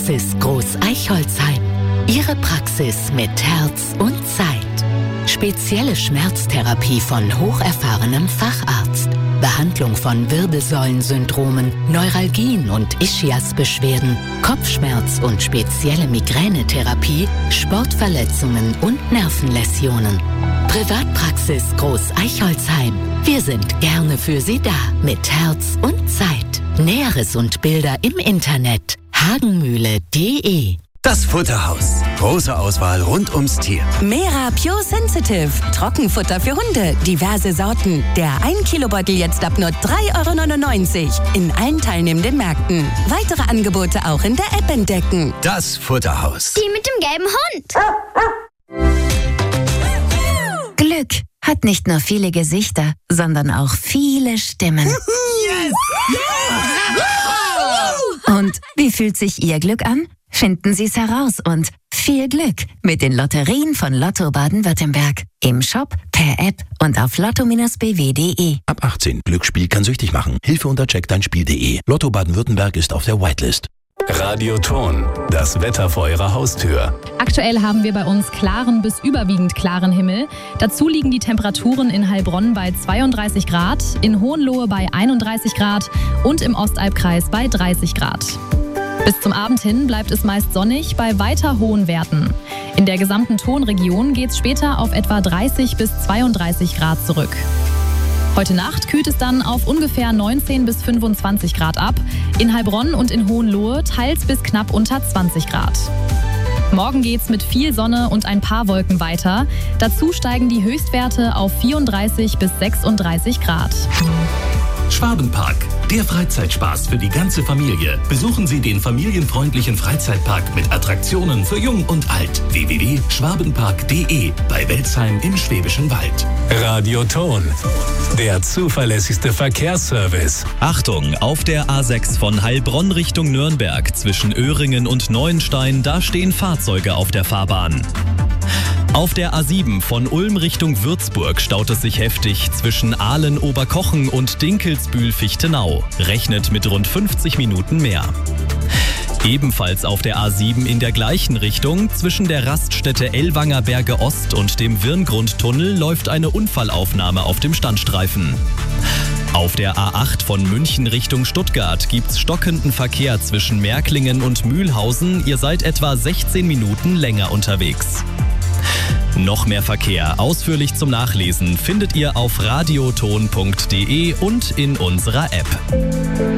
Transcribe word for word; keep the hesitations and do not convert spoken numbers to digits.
Privatpraxis Groß-Eichholzheim. Ihre Praxis mit Herz und Zeit. Spezielle Schmerztherapie von hocherfahrenem Facharzt. Behandlung von Wirbelsäulensyndromen, Neuralgien und Ischiasbeschwerden, Kopfschmerz und spezielle Migränetherapie, Sportverletzungen und Nervenläsionen. Privatpraxis Groß-Eichholzheim. Wir sind gerne für Sie da mit Herz und Zeit. Näheres und Bilder im Internet hagenmühle punkt de. Das Futterhaus. Große Auswahl rund ums Tier. Mera Pure Sensitive. Trockenfutter für Hunde. Diverse Sorten. Der ein Kilo Beutel jetzt ab nur drei Euro neunundneunzig. In allen teilnehmenden Märkten. Weitere Angebote auch in der App entdecken. Das Futterhaus. Die mit dem gelben Hund. Glück hat nicht nur viele Gesichter, sondern auch viele Stimmen. Yes! Und wie fühlt sich Ihr Glück an? Finden Sie es heraus und viel Glück mit den Lotterien von Lotto Baden-Württemberg. Im Shop, per App und auf lotto Bindestrich b w punkt de. Ab achtzehn. Glücksspiel kann süchtig machen. Hilfe unter check dein spiel punkt de. Lotto Baden-Württemberg ist auf der Whitelist. Radioton, das Wetter vor Ihrer Haustür. Aktuell haben wir bei uns klaren bis überwiegend klaren Himmel. Dazu liegen die Temperaturen in Heilbronn bei zweiunddreißig Grad, in Hohenlohe bei einunddreißig Grad und im Ostalbkreis bei dreißig Grad. Bis zum Abend hin bleibt es meist sonnig bei weiter hohen Werten. In der gesamten Tonregion geht es später auf etwa dreißig bis zweiunddreißig Grad zurück. Heute Nacht kühlt es dann auf ungefähr neunzehn bis fünfundzwanzig Grad ab. In Heilbronn und in Hohenlohe teils bis knapp unter zwanzig Grad. Morgen geht's mit viel Sonne und ein paar Wolken weiter. Dazu steigen die Höchstwerte auf vierunddreißig bis sechsunddreißig Grad. Schwabenpark, der Freizeitspaß für die ganze Familie. Besuchen Sie den familienfreundlichen Freizeitpark mit Attraktionen für Jung und Alt. w w w punkt schwabenpark punkt de bei Welzheim im Schwäbischen Wald. Radioton, der zuverlässigste Verkehrsservice. Achtung, auf der A sechs von Heilbronn Richtung Nürnberg zwischen Öhringen und Neuenstein, da stehen Fahrzeuge auf der Fahrbahn. Auf der A sieben von Ulm Richtung Würzburg staut es sich heftig zwischen Ahlen-Oberkochen und Dinkelsbühl-Fichtenau. Rechnet mit rund fünfzig Minuten mehr. Ebenfalls auf der A sieben in der gleichen Richtung zwischen der Raststätte Ellwanger Berge Ost und dem Wirngrundtunnel läuft eine Unfallaufnahme auf dem Standstreifen. Auf der A acht von München Richtung Stuttgart gibt's stockenden Verkehr zwischen Märklingen und Mühlhausen. Ihr seid etwa sechzehn Minuten länger unterwegs. Noch mehr Verkehr ausführlich zum Nachlesen findet ihr auf radioton punkt de und in unserer App.